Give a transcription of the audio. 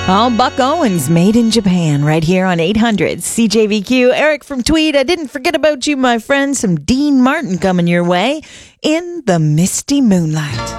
Oh, Buck Owens, made in Japan, right here on 800 CJVQ. Eric from Tweed, I didn't forget about you, my friend. Some Dean Martin coming your way in the misty moonlight.